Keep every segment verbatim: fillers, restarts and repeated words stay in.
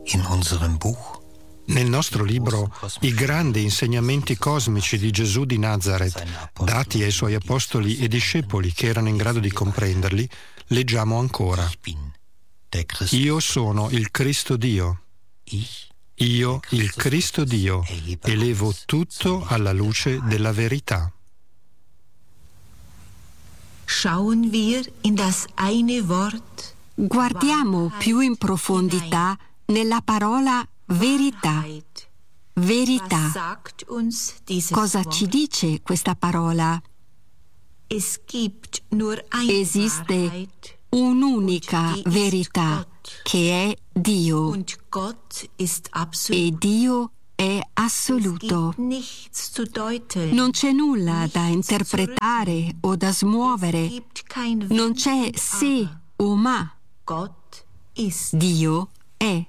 In unserem Buch Nel nostro libro I grandi insegnamenti cosmici di Gesù di Nazareth, dati ai suoi apostoli e discepoli che erano in grado di comprenderli, leggiamo ancora: Io sono il Cristo Dio. Io, il Cristo Dio, elevo tutto alla luce della verità. Schauen wir in das eine Wort. Guardiamo più in profondità nella parola verità. Verità. Cosa ci dice questa parola? Esiste un'unica verità, che è Dio. E Dio è assoluto. Non c'è nulla da interpretare o da smuovere. Non c'è se o ma. Dio è.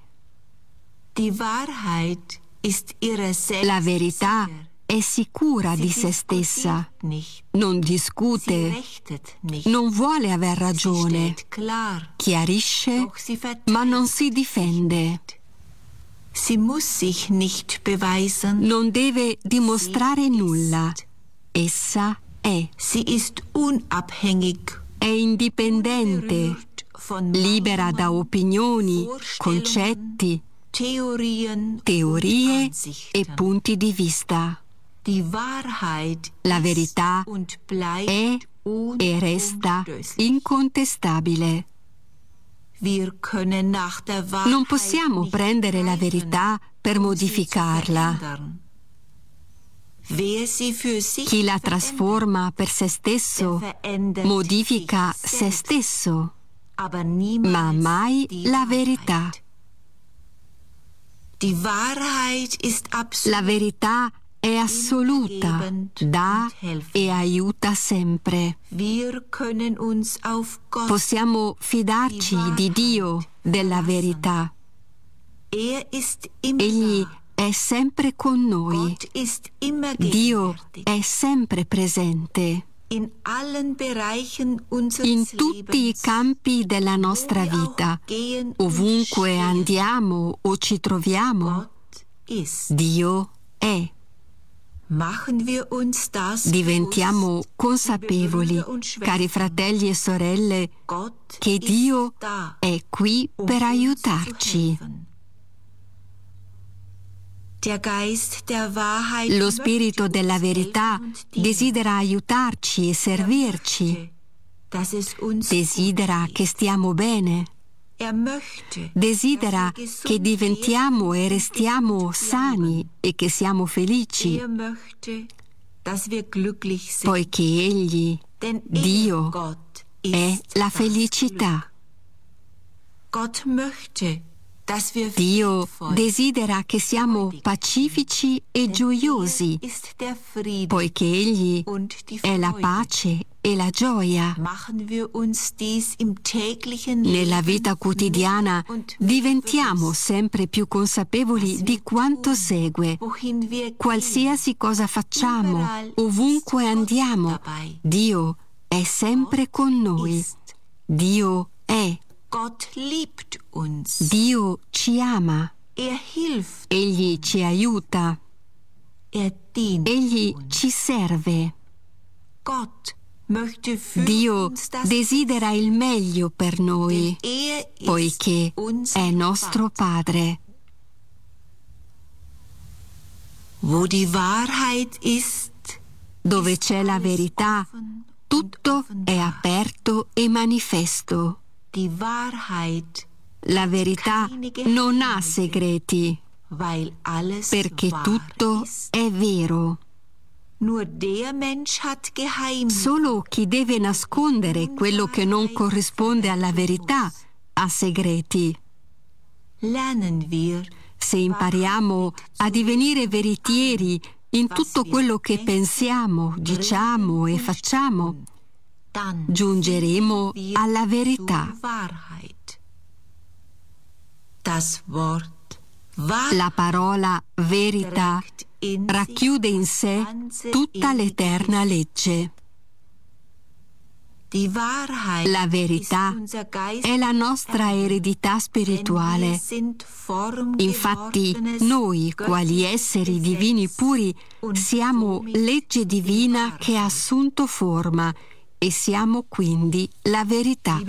La verità è sicura di se stessa, non discute, non vuole aver ragione, chiarisce, ma non si difende. Non deve dimostrare nulla. Essa è. È indipendente, libera da opinioni, concetti, teorie e punti di vista. La verità è e resta incontestabile. Non possiamo prendere la verità per modificarla. Chi la trasforma per se stesso modifica se stesso, ma mai la verità. La verità è assoluta, dà e aiuta sempre. Possiamo fidarci di Dio, della verità. Egli è sempre con noi. Dio è sempre presente. In tutti i campi della nostra vita, ovunque andiamo o ci troviamo, Dio è. Diventiamo consapevoli, cari fratelli e sorelle, che Dio è qui per aiutarci. Lo Spirito della verità desidera aiutarci e servirci. Desidera che stiamo bene. Desidera che diventiamo e restiamo sani e che siamo felici, poiché Egli, Dio, è la felicità. Dio desidera che siamo pacifici e gioiosi, poiché Egli è la pace e la gioia. Nella vita quotidiana diventiamo sempre più consapevoli di quanto segue. Qualsiasi cosa facciamo, ovunque andiamo, Dio è sempre con noi. Dio è. Dio ci ama. Egli ci aiuta. Egli ci serve. Dio desidera il meglio per noi, poiché è nostro Padre. Dove c'è la verità, tutto è aperto e manifesto. La verità non ha segreti, perché tutto è vero. Solo chi deve nascondere quello che non corrisponde alla verità ha segreti. Se impariamo a divenire veritieri in tutto quello che pensiamo, diciamo e facciamo, giungeremo alla verità. La parola verità racchiude in sé tutta l'eterna legge. La verità è la nostra eredità spirituale. Infatti, noi, quali esseri divini puri, siamo legge divina che ha assunto forma e siamo quindi la verità.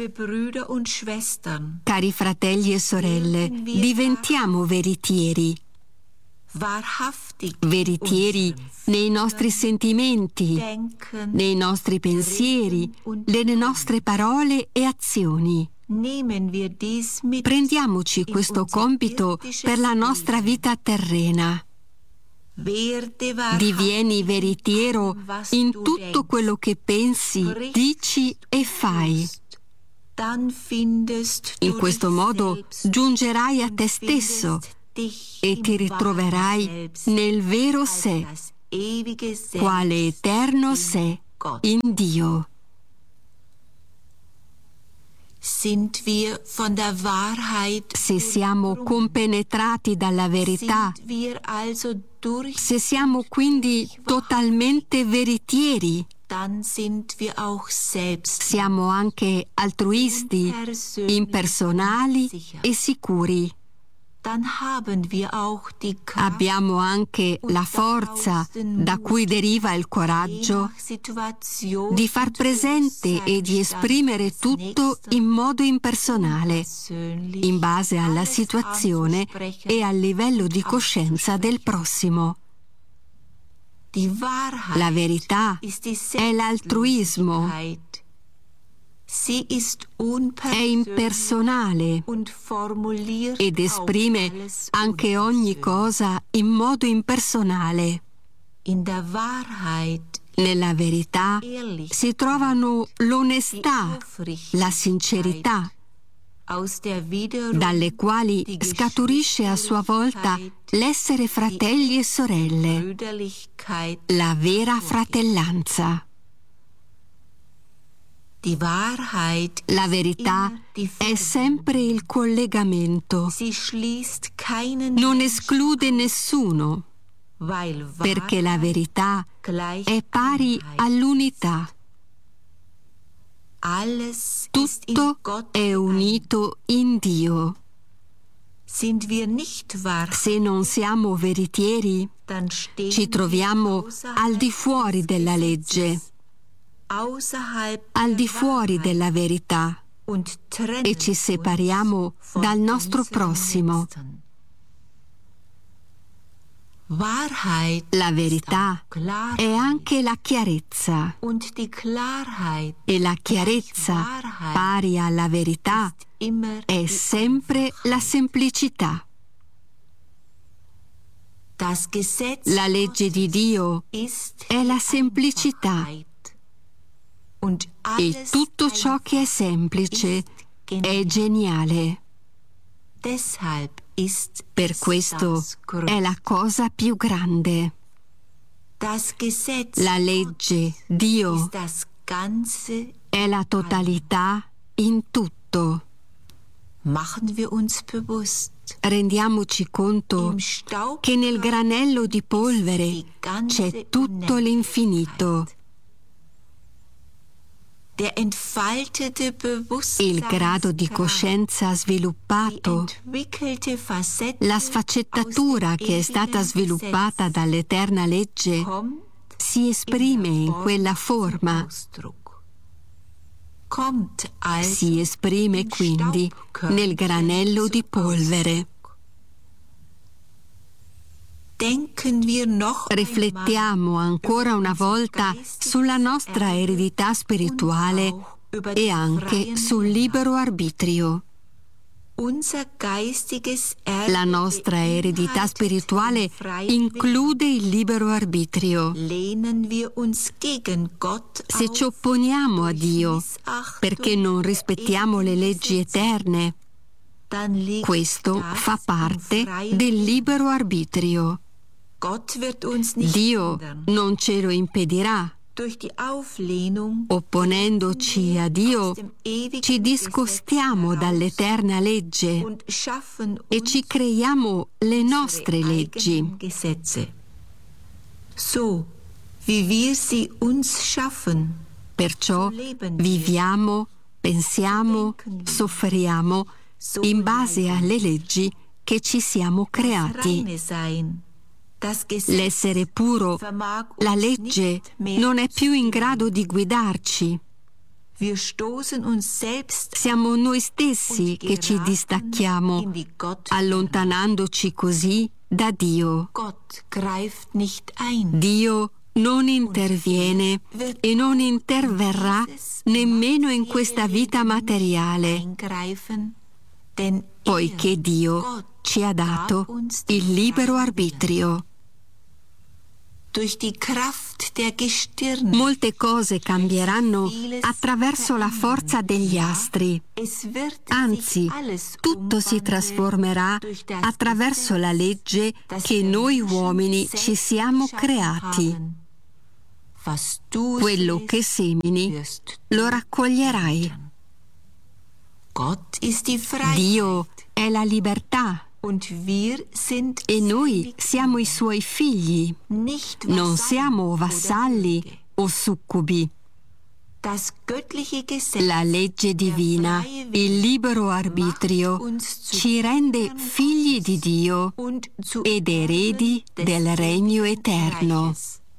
Cari fratelli e sorelle, diventiamo veritieri. Veritieri nei nostri sentimenti, nei nostri pensieri, nelle nostre parole e azioni. Prendiamoci questo compito per la nostra vita terrena. Divieni veritiero in tutto quello che pensi, dici e fai. In questo modo giungerai a te stesso e ti ritroverai nel vero sé, quale eterno sé in Dio. Se siamo compenetrati dalla verità, se siamo quindi totalmente veritieri, siamo anche altruisti, impersonali e sicuri. Abbiamo anche la forza, da cui deriva il coraggio, di far presente e di esprimere tutto in modo impersonale, in base alla situazione e al livello di coscienza del prossimo. La verità è l'altruismo. È impersonale ed esprime anche ogni cosa in modo impersonale. Nella verità si trovano l'onestà, la sincerità, dalle quali scaturisce a sua volta l'essere fratelli e sorelle, la vera fratellanza. La verità è sempre il collegamento. Non esclude nessuno, perché la verità è pari all'unità. Tutto è unito in Dio. Se non siamo veritieri, ci troviamo al di fuori della legge, al di fuori della verità, e ci separiamo dal nostro prossimo. La verità è anche la chiarezza, e la chiarezza, pari alla verità, è sempre la semplicità. La legge di Dio è la semplicità, e tutto ciò che è semplice è geniale. Per questo è la cosa più grande. La legge, Dio, è la totalità in tutto. Rendiamoci conto che nel granello di polvere c'è tutto l'infinito. Il grado di coscienza sviluppato, la sfaccettatura che è stata sviluppata dall'eterna legge, si esprime in quella forma. Si esprime quindi nel granello di polvere. Riflettiamo ancora una volta sulla nostra eredità spirituale e anche sul libero arbitrio. La nostra eredità spirituale include il libero arbitrio. Se ci opponiamo a Dio perché non rispettiamo le leggi eterne, questo fa parte del libero arbitrio. Dio non ce lo impedirà. Opponendoci a Dio, ci discostiamo dall'eterna legge e ci creiamo le nostre leggi. Perciò viviamo, pensiamo, soffriamo in base alle leggi che ci siamo creati. L'essere puro, la legge, non è più in grado di guidarci. Siamo noi stessi che ci distacchiamo, allontanandoci così da Dio. Dio non interviene e non interverrà nemmeno in questa vita materiale, poiché Dio ci ha dato il libero arbitrio. Molte cose cambieranno attraverso la forza degli astri. Anzi, tutto si trasformerà attraverso la legge che noi uomini ci siamo creati. Quello che semini lo raccoglierai. Dio è la libertà. E noi siamo i suoi figli, non siamo vassalli o succubi. La legge divina, il libero arbitrio, ci rende figli di Dio ed eredi del regno eterno.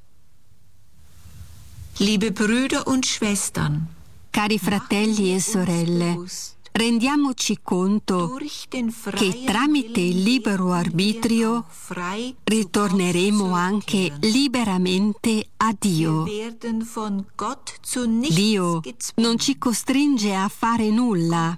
Cari fratelli e sorelle, rendiamoci conto che tramite il libero arbitrio ritorneremo anche liberamente a Dio. Dio non ci costringe a fare nulla.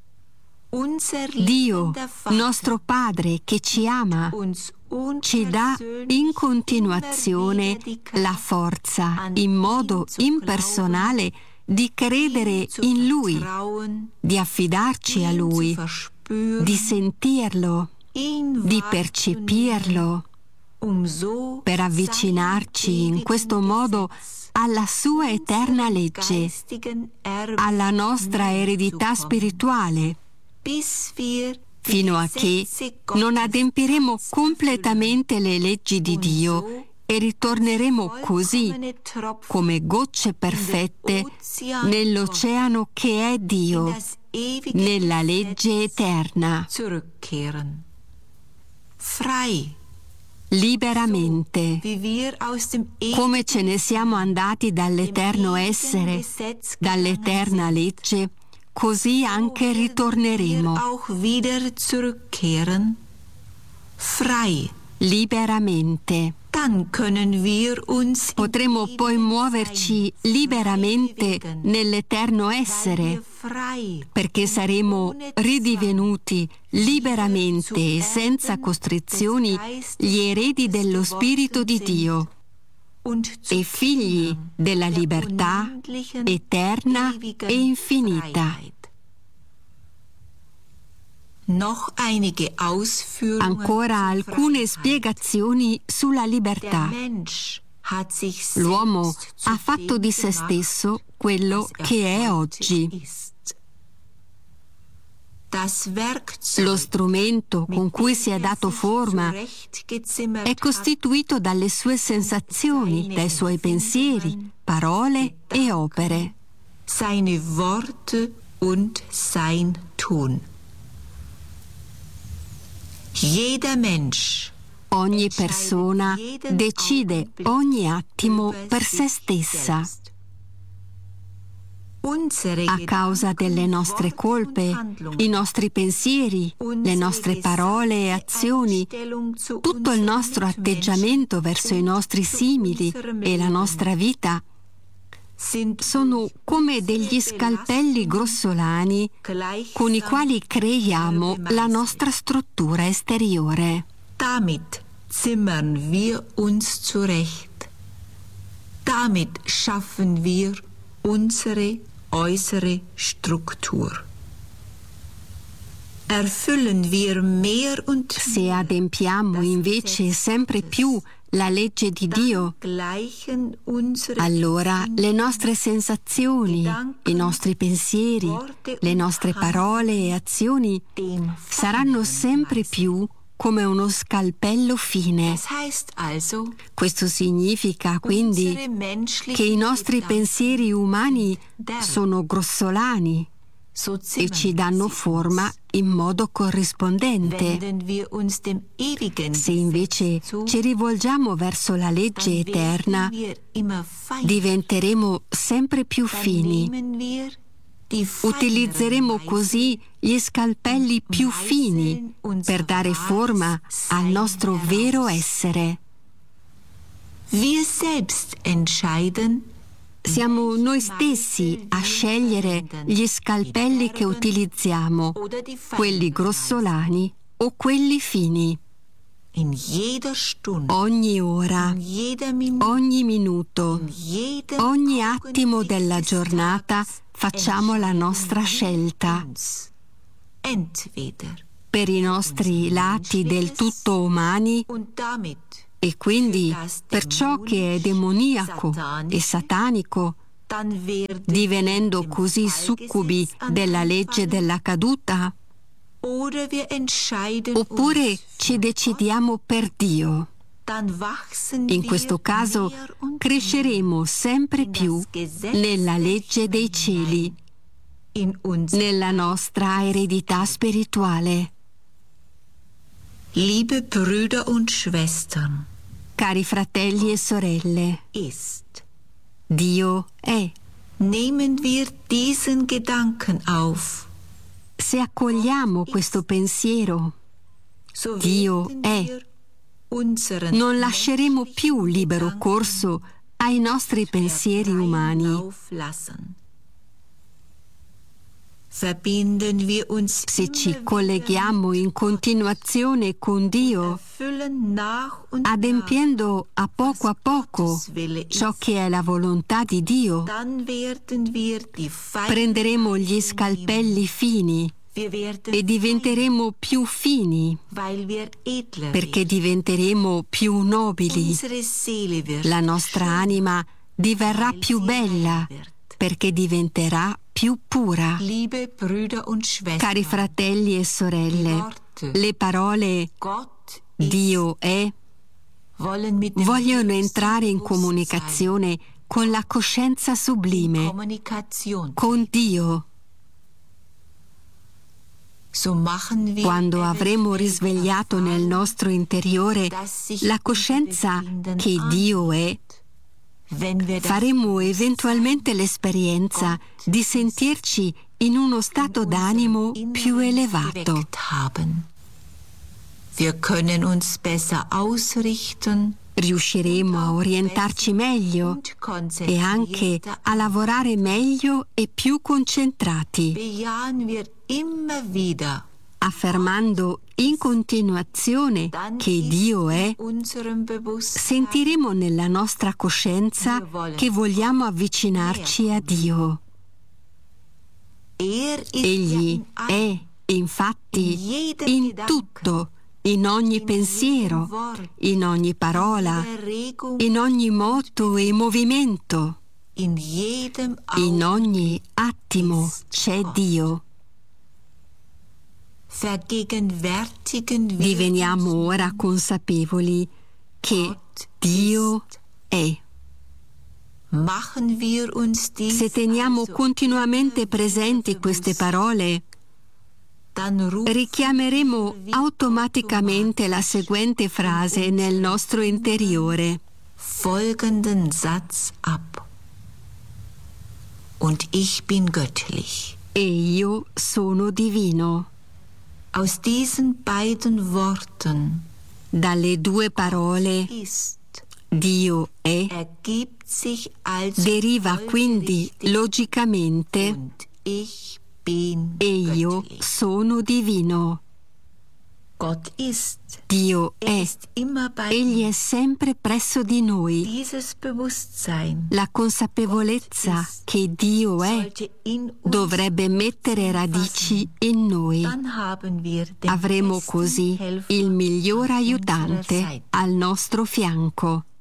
Dio, nostro Padre che ci ama, ci dà in continuazione la forza, in modo impersonale, di credere in Lui, di affidarci a Lui, di sentirlo, di percepirlo, per avvicinarci in questo modo alla sua eterna legge, alla nostra eredità spirituale, fino a che non adempiremo completamente le leggi di Dio e ritorneremo così, come gocce perfette, nell'oceano che è Dio, nella legge eterna. Liberamente, come ce ne siamo andati dall'eterno essere, dall'eterna legge, così anche ritorneremo. Liberamente. Potremo poi muoverci liberamente nell'eterno essere, perché saremo ridivenuti liberamente e senza costrizioni gli eredi dello Spirito di Dio e figli della libertà eterna e infinita. Ancora alcune spiegazioni sulla libertà. L'uomo ha fatto di se stesso quello che è oggi. Lo strumento con cui si è dato forma è costituito dalle sue sensazioni, dai suoi pensieri, parole e opere. Seine Worte und sein Tun. Ogni persona decide ogni attimo per se stessa. A causa delle nostre colpe, i nostri pensieri, le nostre parole e azioni, tutto il nostro atteggiamento verso i nostri simili e la nostra vita sono come degli scalpelli grossolani con i quali creiamo la nostra struttura esteriore. Damit zimmern wir uns zurecht. Damit schaffen wir unsere äußere Struktur. Erfüllen wir mehr und Se adempiamo invece sempre più la legge di Dio, allora le nostre sensazioni, i nostri pensieri, le nostre parole e azioni saranno sempre più come uno scalpello fine. Questo significa quindi che i nostri pensieri umani sono grossolani e ci danno forma in modo corrispondente. Se invece ci rivolgiamo verso la legge eterna, diventeremo sempre più fini. Utilizzeremo così gli scalpelli più fini per dare forma al nostro vero essere. Siamo noi stessi a scegliere gli scalpelli che utilizziamo, quelli grossolani o quelli fini. Ogni ora, ogni minuto, ogni attimo della giornata facciamo la nostra scelta. Per i nostri lati del tutto umani e quindi per ciò che è demoniaco e satanico, divenendo così succubi della legge della caduta, oppure ci decidiamo per Dio. In questo caso cresceremo sempre più nella legge dei cieli, nella nostra eredità spirituale. Liebe Brüder und Schwestern, cari fratelli e sorelle, ist. Dio è. Nehmen wir diesen Gedanken auf. Se accogliamo questo pensiero, Dio è, non lasceremo più libero corso ai nostri pensieri umani. Se ci colleghiamo in continuazione con Dio, adempiendo a poco a poco ciò che è la volontà di Dio, prenderemo gli scalpelli fini e diventeremo più fini, perché diventeremo più nobili. La nostra anima diverrà più bella, perché diventerà più pura. Cari fratelli e sorelle, le parole Dio è vogliono entrare in comunicazione con la coscienza sublime, con Dio. Quando avremo risvegliato nel nostro interiore la coscienza che Dio è, faremo eventualmente l'esperienza di sentirci in uno stato d'animo più elevato. Riusciremo a orientarci meglio e anche a lavorare meglio e più concentrati, affermando in continuazione che Dio è. Sentiremo nella nostra coscienza che vogliamo avvicinarci a Dio. Egli è, infatti, in tutto, in ogni pensiero, in ogni parola, in ogni moto e movimento. In ogni attimo c'è Dio. Diveniamo ora consapevoli che Dio è. Se teniamo continuamente presenti queste parole, richiameremo automaticamente la seguente frase nel nostro interiore. Folgenden Satz ab. Und ich bin göttlich. E io sono divino. Aus diesen beiden Worten, dalle due parole ist, Dio è, ergibt sich also deriva quindi logicamente und ich bin e io göttlich. Sono divino. Gott ist. Dio Er è. ist immer bei Egli è sempre presso di noi. Dieses Bewusstsein, La consapevolezza che Dio è sollte in uns dovrebbe mettere radici in noi. dann haben wir den Avremo besten così Helfer il miglior an unserer aiutante Seite. al nostro fianco.